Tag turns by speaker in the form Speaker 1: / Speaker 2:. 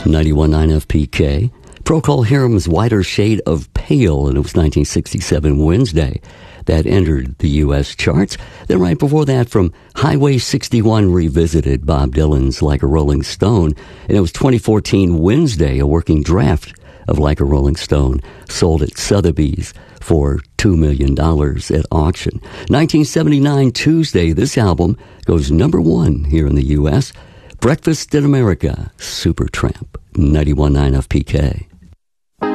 Speaker 1: 91.9 FPK. Procol Harum's Whiter Shade of Pale, and it was 1967 Wednesday that entered the U.S. charts. Then right before that, from Highway 61 Revisited, Bob Dylan's Like a Rolling Stone, and it was 2014 Wednesday, a working draft of Like a Rolling Stone, sold at Sotheby's for $2 million at auction. 1979 Tuesday, this album goes number one here in the U.S., Breakfast in America, Supertramp, 91.9 FPK.